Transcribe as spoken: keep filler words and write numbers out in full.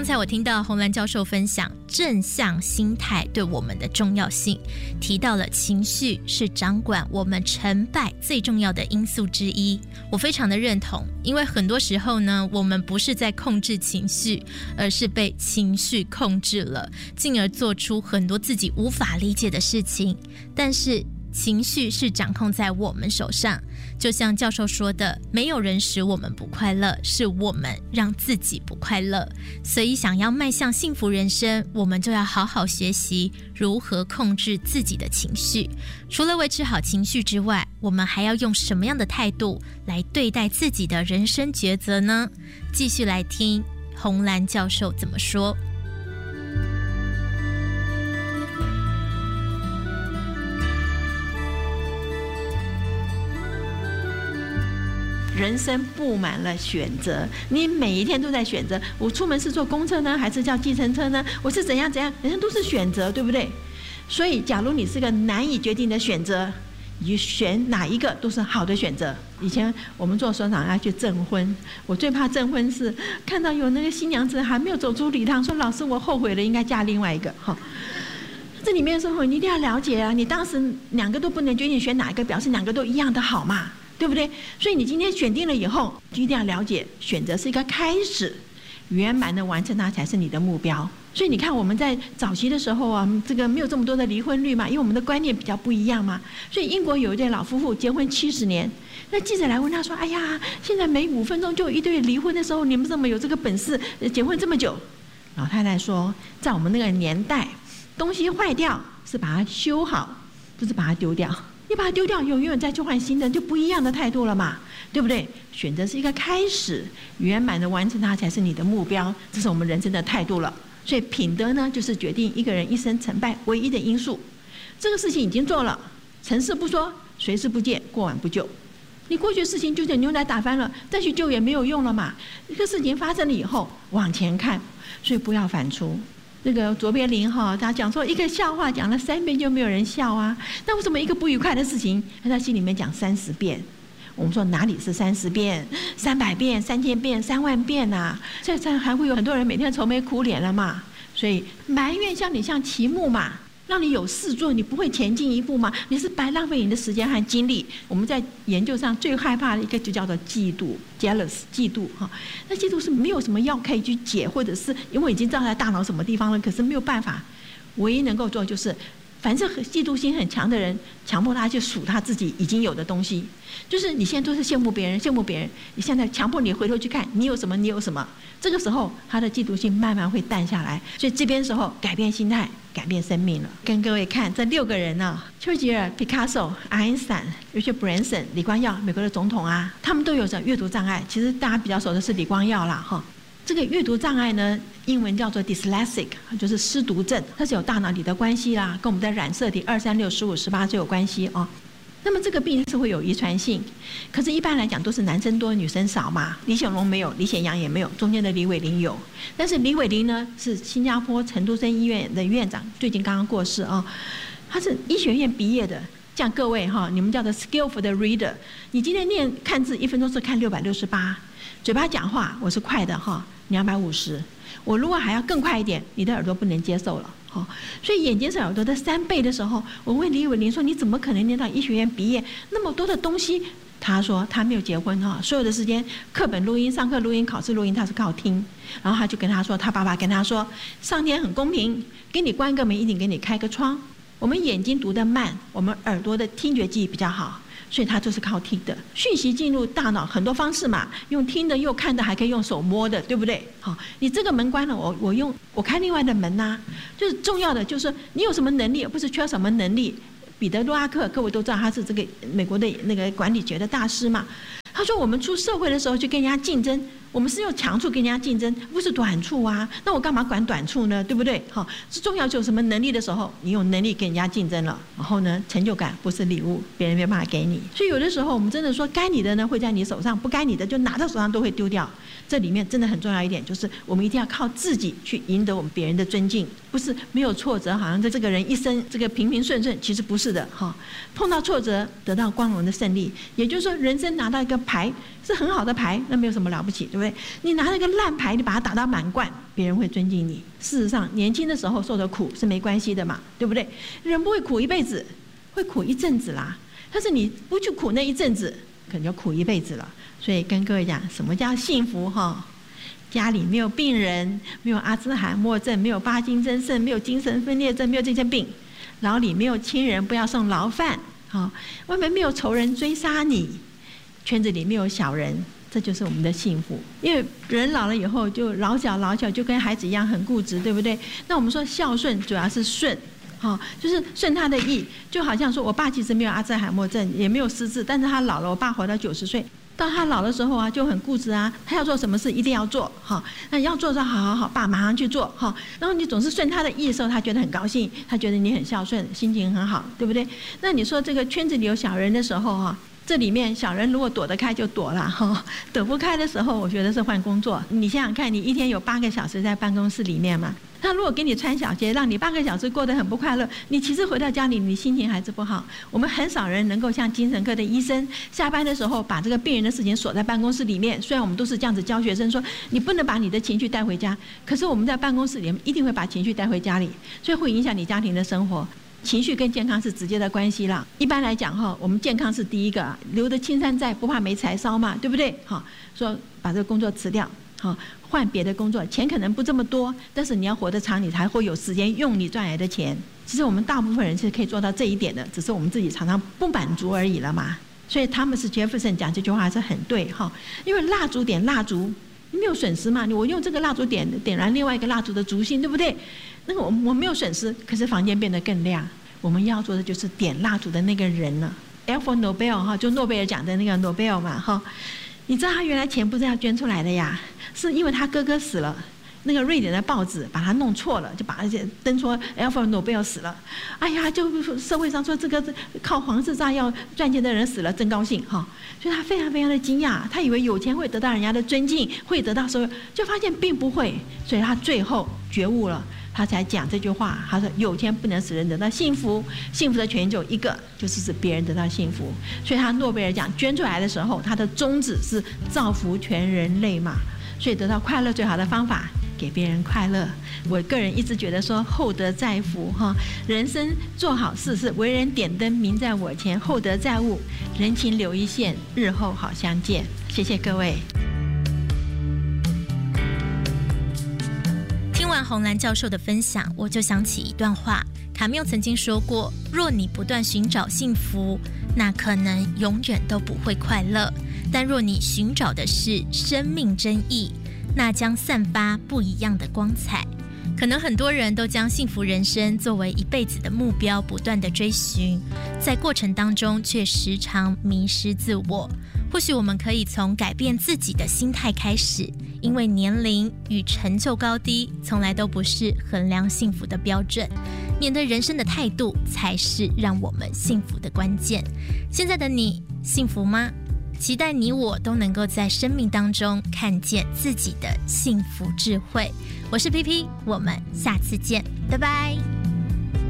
刚才我听到洪兰教授分享正向心态对我们的重要性，提到了情绪是掌管我们成败最重要的因素之一。我非常的认同，因为很多时候呢，我们不是在控制情绪，而是被情绪控制了，进而做出很多自己无法理解的事情。但是情绪是掌控在我们手上，就像教授说的，没有人使我们不快乐，是我们让自己不快乐。所以想要迈向幸福人生，我们就要好好学习如何控制自己的情绪。除了维持好情绪之外，我们还要用什么样的态度来对待自己的人生抉择呢？继续来听洪兰教授怎么说。 人生布满了选择，你每一天都在选择，我出门是坐公车呢，还是叫计程车呢？我是怎样怎样，人生都是选择，对不对？所以假如你是个难以决定的选择，你选哪一个都是好的选择。以前我们做首长要去证婚，我最怕证婚是看到有那个新娘子还没有走出礼堂，说老师我后悔了，应该嫁另外一个。哈，这里面的时候你一定要了解啊，你当时两个都不能决定选哪一个，表示两个都一样的好嘛，对不对？所以你今天选定了以后，就一定要了解，选择是一个开始，圆满的完成它才是你的目标。所以你看我们在早期的时候啊，这个没有这么多的离婚率嘛，因为我们的观念比较不一样嘛。所以英国有一对老夫妇结婚七十年，那记者来问他说：“哎呀，现在每五分钟就有一对离婚的时候，你们怎么有这个本事结婚这么久？”老太太说：“在我们那个年代，东西坏掉是把它修好，不是把它丢掉。你把它丢掉，永远再去换新的，就不一样的态度了嘛，对不对？选择是一个开始，圆满的完成它才是你的目标，这是我们人生的态度了。所以品德呢，就是决定一个人一生成败唯一的因素。这个事情已经做了，成事不说，随事不见，过晚不救。你过去的事情就像牛奶打翻了，再去救也没有用了嘛。这个事情发生了以后，往前看，所以不要反刍。那个卓别林哈，他讲说一个笑话讲了三遍就没有人笑啊，那为什么一个不愉快的事情，他在心里面讲三十遍？我们说哪里是三十遍、三百遍、三千遍、三万遍啊？这这还会有很多人每天愁眉苦脸了嘛？所以埋怨像你像齐木嘛，让你有事做，你不会前进一步嘛？你是白浪费你的时间和精力。我们在研究上最害怕的一个就叫做嫉妒 （jealous）， 嫉妒哈。那嫉妒是没有什么药可以去解，或者是因为已经知道在大脑什么地方了，可是没有办法。唯一能够做就是。凡是嫉妒心很强的人，强迫他去数他自己已经有的东西，就是你现在都是羡慕别人，羡慕别人，你现在强迫你回头去看你有什么，你有什么，这个时候他的嫉妒心慢慢会淡下来。所以这边时候改变心态，改变生命了。跟各位看这六个人呢、啊，丘吉尔、皮卡索、爱因斯坦、Richard Branson、李光耀，美国的总统啊，他们都有着阅读障碍。其实大家比较熟的是李光耀啦，哈。这个阅读障碍呢，英文叫做 dyslexic， 就是失读症，它是有大脑里的关系啦，跟我们的染色体二三六十五十八就有关系哦。那么这个病是会有遗传性，可是一般来讲都是男生多女生少嘛。李显龙没有，李显阳也没有，中间的李伟林有。但是李伟林呢是新加坡陈都生医院的院长，最近刚刚过世哦。他是医学院毕业的。像各位哈，你们叫做 skillful 的 reader， 你今天念看字一分钟是看六百六十八，嘴巴讲话我是快的哈，两百五十。我如果还要更快一点，你的耳朵不能接受了。哦，所以眼睛是耳朵的三倍的时候，我问李伟林说：“你怎么可能念到医学院毕业那么多的东西？”他说他没有结婚哈，所有的时间课本录音、上课录音、考试录音，他是靠听。然后他就跟他说，他爸爸跟他说：“上天很公平，给你关个门，一定给你开个窗。我们眼睛读得慢，我们耳朵的听觉记忆比较好。”所以它就是靠听的，讯息进入大脑很多方式嘛，用听的又看的，还可以用手摸的，对不对？好，你这个门关了，我我用我开另外的门呐、啊，就是重要的就是你有什么能力，而不是缺什么能力。彼得·洛阿克，各位都知道他是这个美国的那个管理学的大师嘛。他说我们出社会的时候去跟人家竞争，我们是用强处跟人家竞争，不是短处啊。那我干嘛管短处呢？对不对？好，是重要就有什么能力的时候，你有能力跟人家竞争了，然后呢，成就感不是礼物，别人没办法给你。所以有的时候我们真的说，该你的呢会在你手上，不该你的就拿到手上都会丢掉。这里面真的很重要一点，就是我们一定要靠自己去赢得我们别人的尊敬，不是没有挫折，好像在这个人一生这个平平顺顺，其实不是的哈。碰到挫折，得到光荣的胜利，也就是说，人生拿到一个牌，是是很好的牌，那没有什么了不起，对不对？你拿那个烂牌，你把它打到满贯，别人会尊敬你。事实上，年轻的时候受的苦是没关系的嘛，对不对？人不会苦一辈子，会苦一阵子啦。但是你不去苦那一阵子，可能就苦一辈子了。所以跟各位讲，什么叫幸福哈？家里没有病人，没有阿兹海默症，没有巴金森症，没有精神分裂症，没有这些病。牢里没有亲人，不要送牢饭。好，外面没有仇人追杀你，圈子里没有小人，这就是我们的幸福。因为人老了以后就老小老小，就跟孩子一样很固执，对不对？那我们说孝顺主要是顺，好，就是顺他的意。就好像说我爸其实没有阿兹海默症，也没有失智，但是他老了，我爸活到九十岁。到他老的时候啊，就很固执啊，他要做什么事一定要做，哈，那要做的好好好，爸马上去做，哈。然后你总是顺他的意的时候，他觉得很高兴，他觉得你很孝顺，心情很好，对不对？那你说这个圈子里有小人的时候哈，这里面小人如果躲得开就躲了哈，躲不开的时候，我觉得是换工作。你想想看，你一天有八个小时在办公室里面嘛？他如果给你穿小鞋，让你八个小时过得很不快乐，你其实回到家里，你心情还是不好。我们很少人能够像精神科的医生，下班的时候把这个病人的事情锁在办公室里面。虽然我们都是这样子教学生说，你不能把你的情绪带回家，可是我们在办公室里面一定会把情绪带回家里，所以会影响你家庭的生活。情绪跟健康是直接的关系啦。一般来讲哈，我们健康是第一个，留得青山在，不怕没柴烧嘛，对不对？好，说把这个工作辞掉。好，换别的工作，钱可能不这么多，但是你要活得长，你才会有时间用你赚来的钱。其实我们大部分人是可以做到这一点的，只是我们自己常常不满足而已了嘛。所以他们是杰弗森讲这句话是很对哈，因为蜡烛点蜡烛，你没有损失嘛，我用这个蜡烛点点燃另外一个蜡烛的烛芯，对不对？那个我我没有损失，可是房间变得更亮。我们要做的就是点蜡烛的那个人了。Alfred Nobel 哈，就诺贝尔奖的那个 Nobel 嘛哈。你知道他原来钱不是要捐出来的呀，是因为他哥哥死了，那个瑞典的报纸把他弄错了，就把他登说 Alfred Nobel 死了。哎呀，就社会上说这个靠黄色炸药赚钱的人死了，真高兴哈。所以他非常非常的惊讶，他以为有钱会得到人家的尊敬，会得到所有，就发现并不会。所以他最后觉悟了，他才讲这句话。他说：“有钱不能使人得到幸福，幸福的权就一个，就是使别人得到幸福。”所以他诺贝尔奖捐出来的时候，他的宗旨是造福全人类嘛。所以得到快乐最好的方法，给别人快乐。我个人一直觉得说厚德载福哈，人生做好事是为人点灯，明在我前，厚德载物，人情留一线，日后好相见。谢谢各位。 听完洪兰教授的分享，我就想起一段话。卡缪曾经说过，若你不断寻找幸福，那可能永远都不会快乐，但若你寻找的是生命真意，那将散发不一样的光彩。可能很多人都将幸福人生作为一辈子的目标，不断的追寻，在过程当中却时常迷失自我。或许我们可以从改变自己的心态开始，因为年龄与成就高低从来都不是衡量幸福的标准，面对人生的态度才是让我们幸福的关键。现在的你幸福吗？期待你我都能够在生命当中看见自己的幸福智慧。我是 P P， 我们下次见，拜拜。